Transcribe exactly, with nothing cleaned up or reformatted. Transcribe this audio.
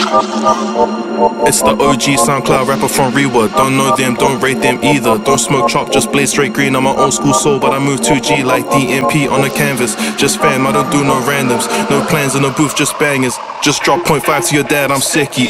It's the O G SoundCloud rapper from Reward. Don't know them, don't rate them either. Don't smoke chop, just blaze straight green. I'm an old school soul, but I move two G like D M P on the canvas. Just fam, I don't do no randoms. No plans in the booth, just bangers. Just drop point five to your dad, I'm sicky.